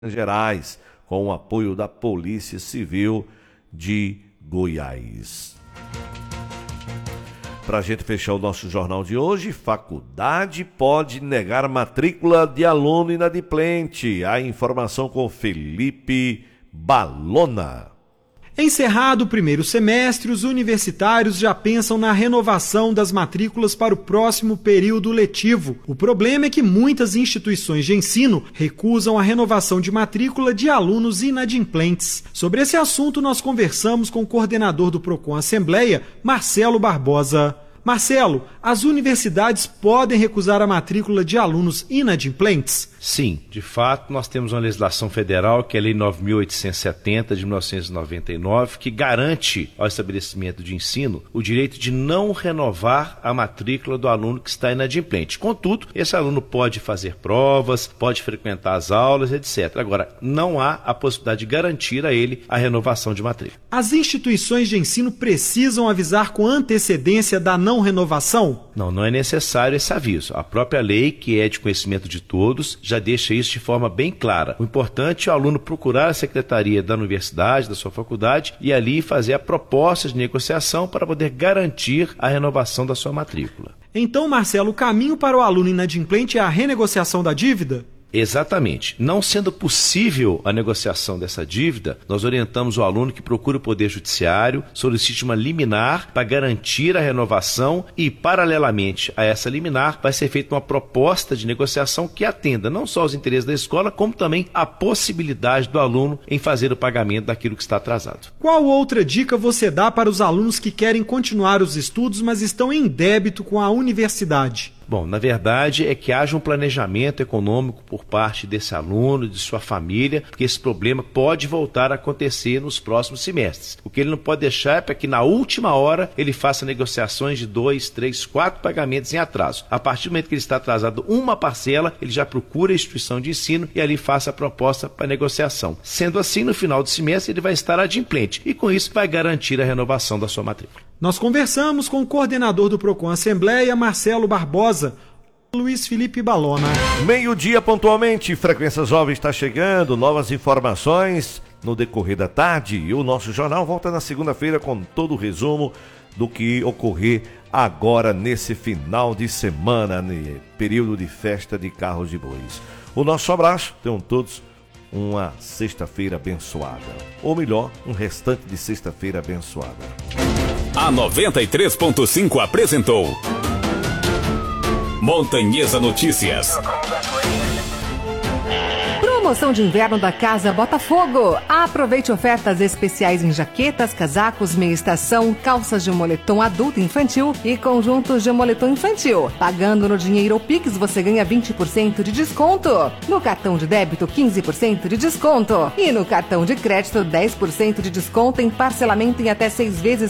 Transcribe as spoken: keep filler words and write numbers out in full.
Gerais, com o apoio da Polícia Civil de Goiás. Para a gente fechar o nosso jornal de hoje, faculdade pode negar matrícula de aluno inadimplente. A informação com Felipe Balona. Encerrado o primeiro semestre, os universitários já pensam na renovação das matrículas para o próximo período letivo. O problema é que muitas instituições de ensino recusam a renovação de matrícula de alunos inadimplentes. Sobre esse assunto, nós conversamos com o coordenador do Procon Assembleia, Marcelo Barbosa. Marcelo, as universidades podem recusar a matrícula de alunos inadimplentes? Sim, de fato, nós temos uma legislação federal, que é a Lei nove mil oitocentos e setenta, de mil novecentos e noventa e nove, que garante ao estabelecimento de ensino o direito de não renovar a matrícula do aluno que está inadimplente. Contudo, esse aluno pode fazer provas, pode frequentar as aulas, etcétera. Agora, não há a possibilidade de garantir a ele a renovação de matrícula. As instituições de ensino precisam avisar com antecedência da não renovação? Não, não é necessário esse aviso. A própria lei, que é de conhecimento de todos, já deixa isso de forma bem clara. O importante é o aluno procurar a secretaria da universidade, da sua faculdade, e ali fazer a proposta de negociação para poder garantir a renovação da sua matrícula. Então, Marcelo, o caminho para o aluno inadimplente é a renegociação da dívida? Exatamente. Não sendo possível a negociação dessa dívida, nós orientamos o aluno que procure o Poder Judiciário, solicite uma liminar para garantir a renovação e, paralelamente a essa liminar, vai ser feita uma proposta de negociação que atenda não só os interesses da escola, como também a possibilidade do aluno em fazer o pagamento daquilo que está atrasado. Qual outra dica você dá para os alunos que querem continuar os estudos, mas estão em débito com a universidade? Bom, na verdade é que haja um planejamento econômico por parte desse aluno, de sua família, porque esse problema pode voltar a acontecer nos próximos semestres. O que ele não pode deixar é para que na última hora ele faça negociações de dois, três, quatro pagamentos em atraso. A partir do momento que ele está atrasado uma parcela, ele já procura a instituição de ensino e ali faça a proposta para negociação. Sendo assim, no final do semestre ele vai estar adimplente e com isso vai garantir a renovação da sua matrícula. Nós conversamos com o coordenador do Procon Assembleia, Marcelo Barbosa. Luiz Felipe Balona. Meio-dia pontualmente, Frequência Jovem está chegando, novas informações no decorrer da tarde e o nosso jornal volta na segunda-feira com todo o resumo do que ocorrer agora nesse final de semana, no período de festa de carros de bois. O nosso abraço, tenham todos uma sexta-feira abençoada, ou melhor, um restante de sexta-feira abençoada. A noventa e três ponto cinco apresentou Montanhesa Notícias. Promoção de inverno da Casa Botafogo. Aproveite ofertas especiais em jaquetas, casacos, meia estação, calças de moletom adulto e infantil e conjuntos de moletom infantil. Pagando no dinheiro ou Pix, você ganha vinte por cento de desconto. No cartão de débito, quinze por cento de desconto. E no cartão de crédito, dez por cento de desconto em parcelamento em até seis vezes